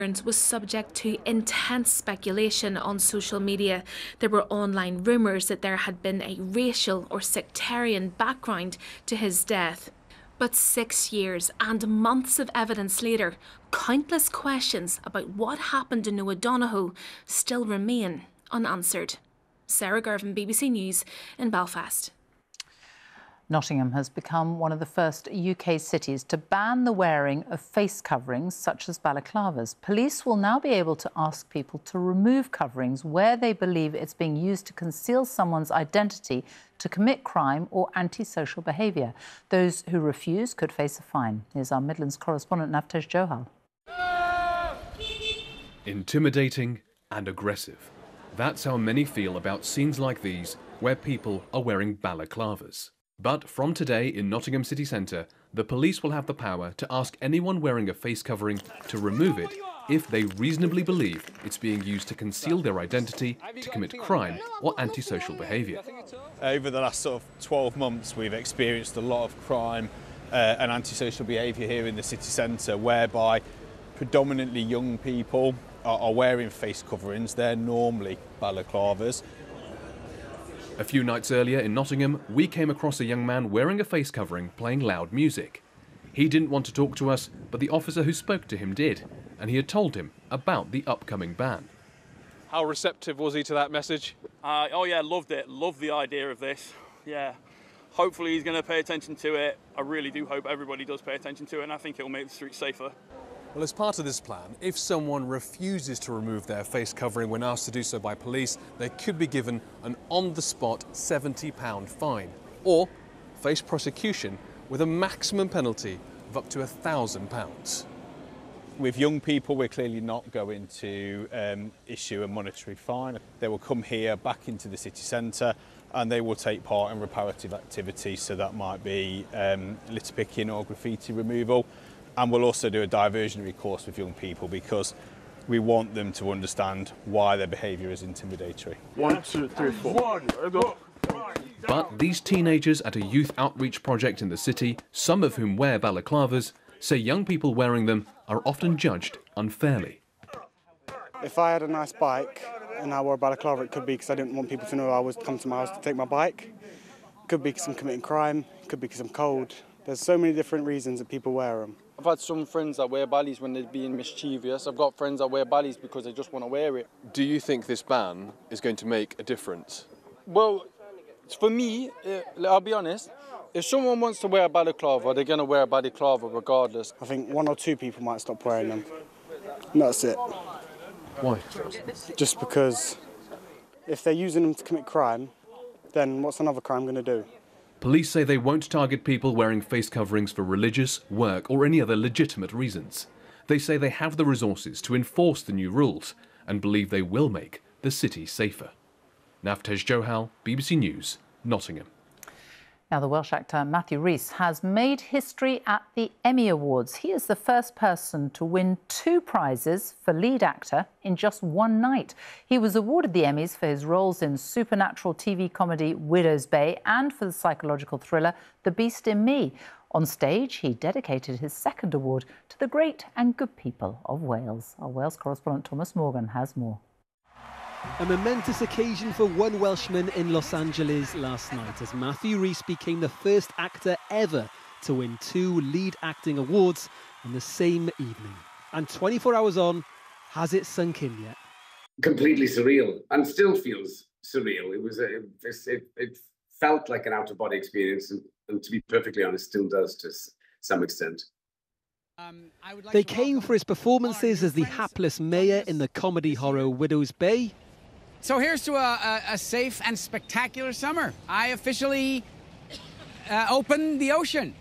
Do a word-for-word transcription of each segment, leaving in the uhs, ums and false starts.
was subject to intense speculation on social media. There were online rumours that there had been a racial or sectarian background to his death. But six years and months of evidence later, countless questions about what happened to Noah Donohoe still remain unanswered. Sarah Girvin, B B C News in Belfast. Nottingham has become one of the first U K cities to ban the wearing of face coverings such as balaclavas. Police will now be able to ask people to remove coverings where they believe it's being used to conceal someone's identity, to commit crime or antisocial behaviour. Those who refuse could face a fine. Here's our Midlands correspondent Navtesh Johal. Intimidating and aggressive. That's how many feel about scenes like these where people are wearing balaclavas. But from today in Nottingham city centre, the police will have the power to ask anyone wearing a face covering to remove it if they reasonably believe it's being used to conceal their identity, to commit crime or antisocial behaviour. Over the last sort of twelve months, we've experienced a lot of crime uh, and antisocial behaviour here in the city centre, whereby predominantly young people are, are wearing face coverings. They're normally balaclavas. A few nights earlier in Nottingham, we came across a young man wearing a face covering playing loud music. He didn't want to talk to us, but the officer who spoke to him did, and he had told him about the upcoming ban. How receptive was he to that message? Uh, oh yeah, loved it. Loved the idea of this. Yeah. Hopefully he's going to pay attention to it. I really do hope everybody does pay attention to it, and I think it will make the streets safer. Well, as part of this plan, if someone refuses to remove their face covering when asked to do so by police, they could be given an on-the-spot seventy pound fine, or face prosecution with a maximum penalty of up to one thousand pounds. With young people, we're clearly not going to um, issue a monetary fine. They will come here back into the city centre and they will take part in reparative activities, so that might be um, litter picking or graffiti removal. And we'll also do a diversionary course with young people because we want them to understand why their behaviour is intimidatory. One, two, three, four. One, go. But these teenagers at a youth outreach project in the city, some of whom wear balaclavas, say young people wearing them are often judged unfairly. If I had a nice bike and I wore a balaclava, it could be because I didn't want people to know I was come to my house to take my bike. It could be because I'm committing crime. It could be because I'm cold. There's so many different reasons that people wear them. I've had some friends that wear ballies when they're being mischievous. I've got friends that wear ballies because they just want to wear it. Do you think this ban is going to make a difference? Well, for me, I'll be honest, if someone wants to wear a balaclava, they're going to wear a balaclava regardless. I think one or two people might stop wearing them. And that's it. Why? Just because if they're using them to commit crime, then what's another crime going to do? Police say they won't target people wearing face coverings for religious, work or any other legitimate reasons. They say they have the resources to enforce the new rules and believe they will make the city safer. Navtesh Johal, B B C News, Nottingham. Now, the Welsh actor Matthew Rhys has made history at the Emmy Awards. He is the first person to win two prizes for lead actor in just one night. He was awarded the Emmys for his roles in supernatural T V comedy Widow's Bay and for the psychological thriller The Beast in Me. On stage, he dedicated his second award to the great and good people of Wales. Our Wales correspondent Thomas Morgan has more. A momentous occasion for one Welshman in Los Angeles last night as Matthew Rhys became the first actor ever to win two lead acting awards on the same evening. And twenty-four hours on, has it sunk in yet? Completely surreal, and still feels surreal. It was a, it, it felt like an out-of-body experience, and, and to be perfectly honest, still does to some extent. Um, like they came for his performances as the hapless mayor in the comedy horror Widow's Bay. So here's to a, a, a safe and spectacular summer. I officially uh, open the ocean.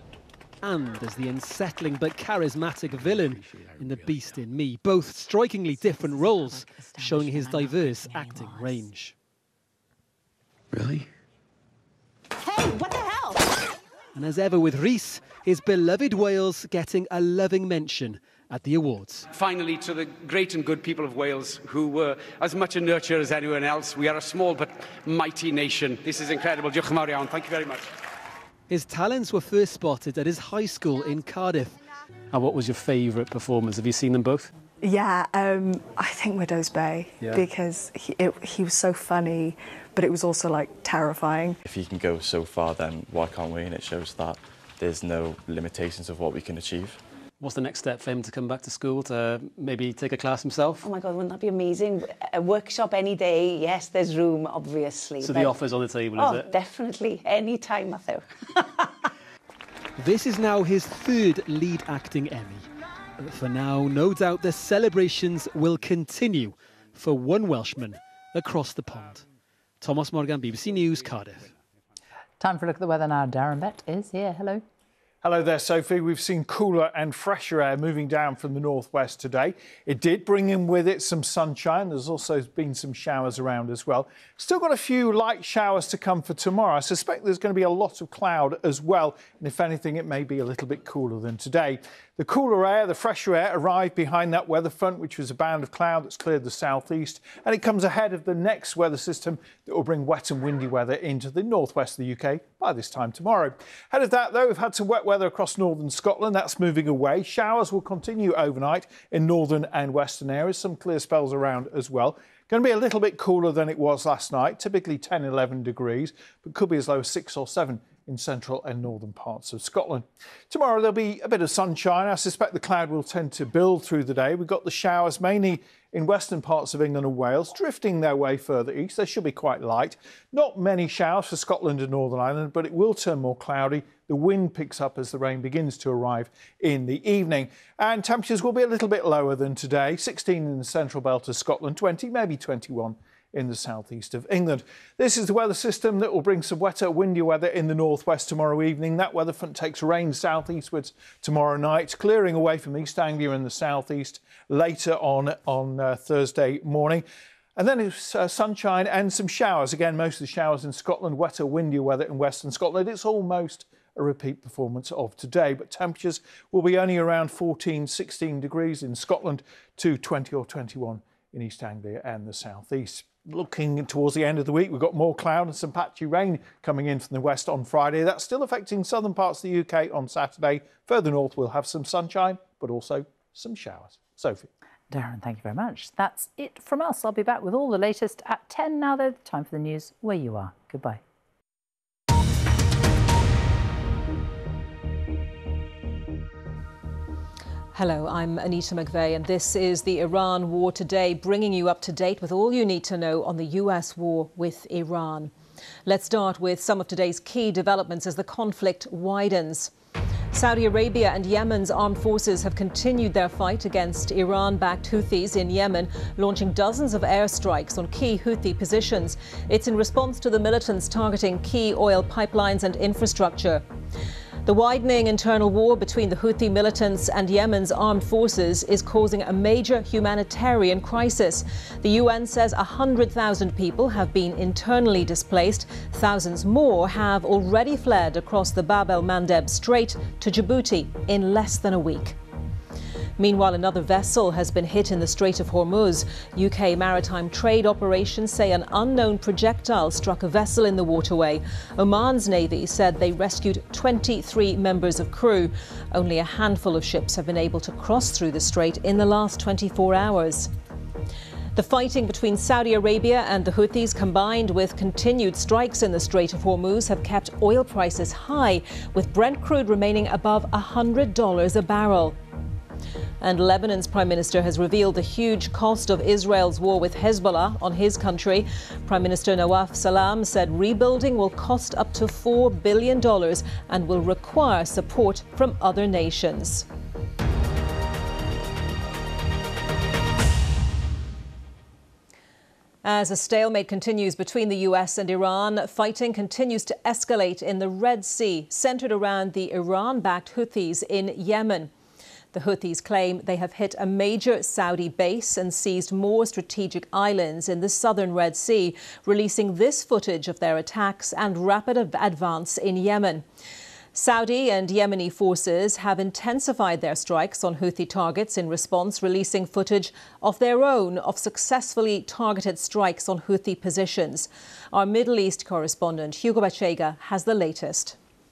And as the unsettling but charismatic villain in The Beast in Me, both strikingly different roles, showing his diverse acting range. Really? Hey, what the hell? And as ever with Rhys, his beloved Wales getting a loving mention at the awards. Finally, to the great and good people of Wales, who were as much a nurture as anyone else. We are a small but mighty nation. This is incredible. Diolch yn fawr iawn. Thank you very much. His talents were first spotted at his high school in Cardiff. And what was your favourite performance? Have you seen them both? Yeah, um, I think Widow's Bay, yeah. because he, it, he was so funny, but it was also like terrifying. If he can go so far, then why can't we? And it shows that there's no limitations of what we can achieve. What's the next step for him to come back to school, to maybe take a class himself? Oh my God, wouldn't that be amazing? A workshop any day, yes, there's room, obviously. So but... the offer's on the table, oh, is it? Definitely, any time, Matthew. This is now his third lead acting Emmy. For now, no doubt the celebrations will continue for one Welshman across the pond. Thomas Morgan, B B C News, Cardiff. Time for a look at the weather now. Darren Bett is here. Hello. Hello there, Sophie. We've seen cooler and fresher air moving down from the northwest today. It did bring in with it some sunshine. There's also been some showers around as well. Still got a few light showers to come for tomorrow. I suspect there's going to be a lot of cloud as well. And if anything, it may be a little bit cooler than today. The cooler air, the fresher air, arrived behind that weather front, which was a band of cloud that's cleared the southeast. And it comes ahead of the next weather system that will bring wet and windy weather into the northwest of the U K by this time tomorrow. Ahead of that, though, we've had some wet weather across northern Scotland. That's moving away. Showers will continue overnight in northern and western areas. Some clear spells around as well. Going to be a little bit cooler than it was last night, typically ten, eleven degrees, but could be as low as six or seven in central and northern parts of Scotland. Tomorrow there'll be a bit of sunshine. I suspect the cloud will tend to build through the day. We've got the showers mainly in western parts of England and Wales, drifting their way further east. They should be quite light. Not many showers for Scotland and Northern Ireland, but it will turn more cloudy. The wind picks up as the rain begins to arrive in the evening. And temperatures will be a little bit lower than today. sixteen in the central belt of Scotland, twenty, maybe twenty-one in the southeast of England. This is the weather system that will bring some wetter, windy weather in the northwest tomorrow evening. That weather front takes rain southeastwards tomorrow night, clearing away from East Anglia in the southeast later on on uh, Thursday morning. And then it's uh, sunshine and some showers. Again, most of the showers in Scotland, wetter, windy weather in western Scotland. It's almost a repeat performance of today, but temperatures will be only around fourteen, sixteen degrees in Scotland to twenty or twenty-one in East Anglia and the southeast. Looking towards the end of the week, we've got more cloud and some patchy rain coming in from the west on Friday. That's still affecting southern parts of the U K on Saturday. Further north, we'll have some sunshine, but also some showers. Sophie. Darren, thank you very much. That's it from us. I'll be back with all the latest at ten now, though. Time for the news where you are. Goodbye. Hello, I'm Anita McVeigh, and this is the Iran War Today, bringing you up to date with all you need to know on the U S war with Iran. Let's start with some of today's key developments as the conflict widens. Saudi Arabia and Yemen's armed forces have continued their fight against Iran-backed Houthis in Yemen, launching dozens of airstrikes on key Houthi positions. It's in response to the militants targeting key oil pipelines and infrastructure. The widening internal war between the Houthi militants and Yemen's armed forces is causing a major humanitarian crisis. The U N says one hundred thousand people have been internally displaced. Thousands more have already fled across the Bab el-Mandeb Strait to Djibouti in less than a week. Meanwhile, another vessel has been hit in the Strait of Hormuz. U K maritime trade operations say an unknown projectile struck a vessel in the waterway. Oman's navy said they rescued twenty-three members of crew. Only a handful of ships have been able to cross through the strait in the last twenty-four hours. The fighting between Saudi Arabia and the Houthis, combined with continued strikes in the Strait of Hormuz, have kept oil prices high, with Brent crude remaining above one hundred dollars a barrel. And Lebanon's Prime Minister has revealed the huge cost of Israel's war with Hezbollah on his country. Prime Minister Nawaf Salam said rebuilding will cost up to four billion dollars and will require support from other nations. As a stalemate continues between the U S and Iran, fighting continues to escalate in the Red Sea, centered around the Iran-backed Houthis in Yemen. The Houthis claim they have hit a major Saudi base and seized more strategic islands in the southern Red Sea, releasing this footage of their attacks and rapid advance in Yemen. Saudi and Yemeni forces have intensified their strikes on Houthi targets in response, releasing footage of their own of successfully targeted strikes on Houthi positions. Our Middle East correspondent Hugo Bachega has the latest.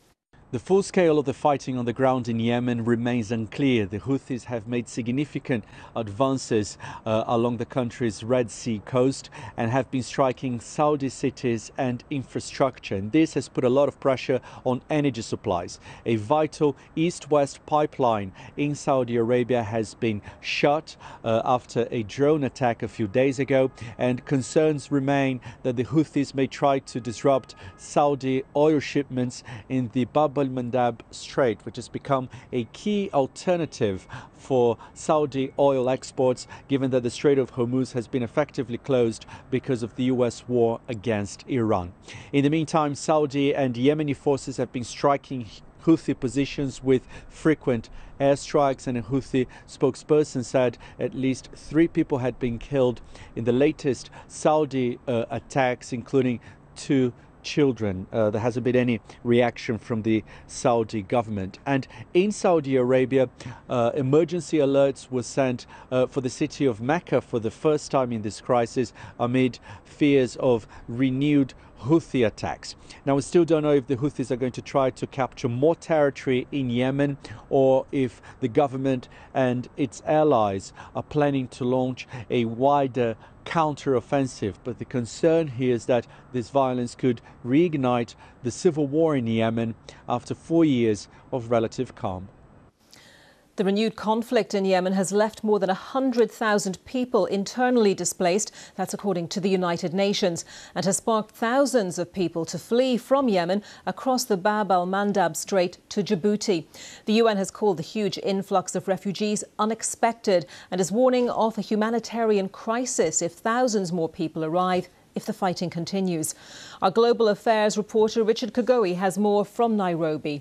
The full scale of the fighting on the ground in Yemen remains unclear. The Houthis have made significant advances uh, along the country's Red Sea coast and have been striking Saudi cities and infrastructure. And this has put a lot of pressure on energy supplies. A vital east-west pipeline in Saudi Arabia has been shut uh, after a drone attack a few days ago, and concerns remain that the Houthis may try to disrupt Saudi oil shipments in the Bab al-Mandab Strait, which has become a key alternative for Saudi oil exports, given that the Strait of Hormuz has been effectively closed because of the U S war against Iran. In the meantime, Saudi and Yemeni forces have been striking Houthi positions with frequent airstrikes, and a Houthi spokesperson said at least three people had been killed in the latest Saudi uh, attacks, including two children. Uh, there hasn't been any reaction from the Saudi government. And in Saudi Arabia, uh, emergency alerts were sent uh, for the city of Mecca for the first time in this crisis amid fears of renewed Houthi attacks. Now, we still don't know if the Houthis are going to try to capture more territory in Yemen, or if the government and its allies are planning to launch a wider counter-offensive. But the concern here is that this violence could reignite the civil war in Yemen after four years of relative calm. The renewed conflict in Yemen has left more than one hundred thousand people internally displaced, that's according to the United Nations, and has sparked thousands of people to flee from Yemen across the Bab al-Mandab Strait to Djibouti. The U N has called the huge influx of refugees unexpected and is warning of a humanitarian crisis if thousands more people arrive if the fighting continues. Our global affairs reporter Richard Kagoi has more from Nairobi.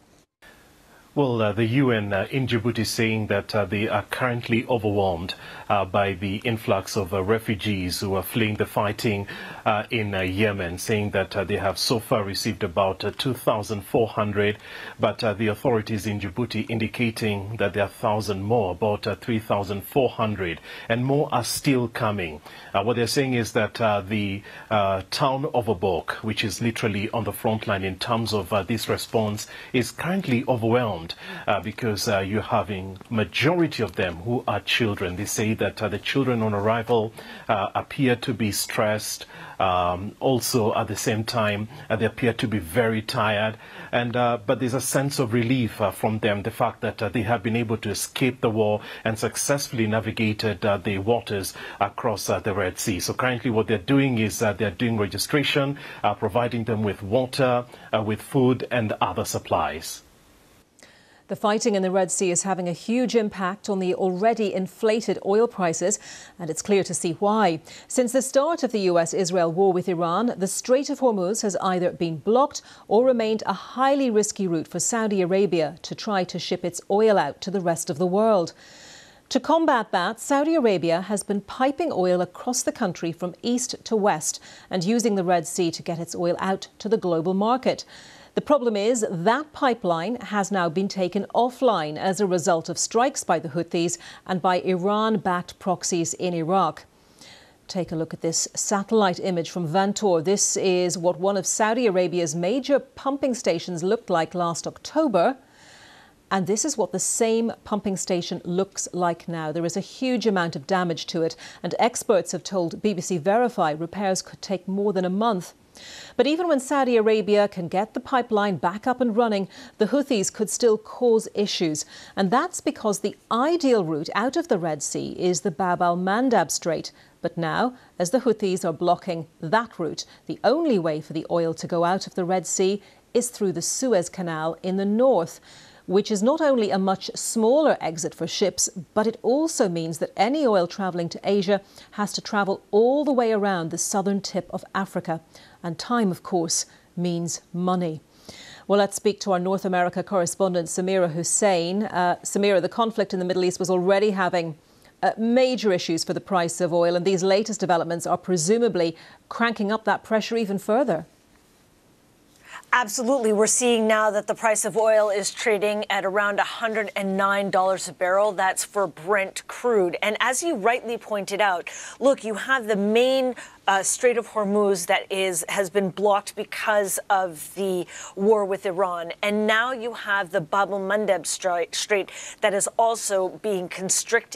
Well, uh, the U N uh, in Djibouti saying that uh, they are currently overwhelmed uh, by the influx of uh, refugees who are fleeing the fighting uh, in uh, Yemen, saying that uh, they have so far received about uh, two thousand four hundred, but uh, the authorities in Djibouti indicating that there are one thousand more, about uh, three thousand four hundred, and more are still coming. Uh, what they're saying is that uh, the uh, town of Obok, which is literally on the front line in terms of uh, this response, is currently overwhelmed. Uh, because uh, you're having majority of them who are children. They say that uh, the children on arrival uh, appear to be stressed. Um, also, at the same time, uh, they appear to be very tired. And uh, but there's a sense of relief uh, from them, the fact that uh, they have been able to escape the war and successfully navigated uh, the waters across uh, the Red Sea. So currently what they're doing is uh, they're doing registration, uh, providing them with water, uh, with food and other supplies. The fighting in the Red Sea is having a huge impact on the already inflated oil prices, and it's clear to see why. Since the start of the U S Israel war with Iran, the Strait of Hormuz has either been blocked or remained a highly risky route for Saudi Arabia to try to ship its oil out to the rest of the world. To combat that, Saudi Arabia has been piping oil across the country from east to west and using the Red Sea to get its oil out to the global market. The problem is that pipeline has now been taken offline as a result of strikes by the Houthis and by Iran-backed proxies in Iraq. Take a look at this satellite image from Vantor. This is what one of Saudi Arabia's major pumping stations looked like last October. And this is what the same pumping station looks like now. There is a huge amount of damage to it, and experts have told B B C Verify repairs could take more than a month. But even when Saudi Arabia can get the pipeline back up and running, the Houthis could still cause issues. And that's because the ideal route out of the Red Sea is the Bab al-Mandab Strait. But now, as the Houthis are blocking that route, the only way for the oil to go out of the Red Sea is through the Suez Canal in the north, which is not only a much smaller exit for ships, but it also means that any oil travelling to Asia has to travel all the way around the southern tip of Africa. And time, of course, means money. Well, let's speak to our North America correspondent, Samira Hussein. Uh, Samira, the conflict in the Middle East was already having uh, major issues for the price of oil, and these latest developments are presumably cranking up that pressure even further. Absolutely. We're seeing now that the price of oil is trading at around one hundred nine dollars a barrel. That's for Brent crude. And as you rightly pointed out, look, you have the main uh, Strait of Hormuz that is has been blocked because of the war with Iran. And now you have the Bab el-Mandeb Strait that is also being constricted.